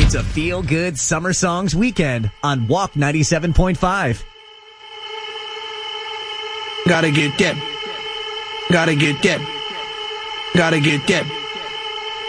It's a feel-good summer songs weekend on Walk 97.5. Gotta get that. Gotta get that. Gotta get that.